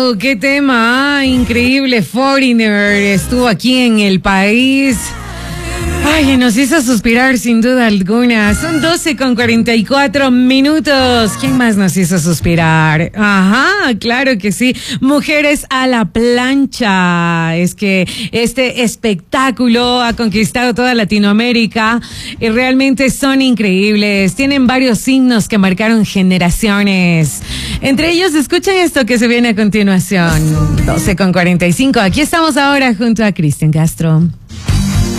Wow, qué tema, increíble. Foreigner estuvo aquí en el país. Ay, nos hizo suspirar sin duda alguna. Son 12:44 ¿Quién más nos hizo suspirar? Ajá, claro que sí. Mujeres a la plancha. Es que este espectáculo ha conquistado toda Latinoamérica y realmente son increíbles. Tienen varios signos que marcaron generaciones. Entre ellos, escuchen esto que se viene a continuación. 12:45 Aquí estamos ahora junto a Cristian Castro.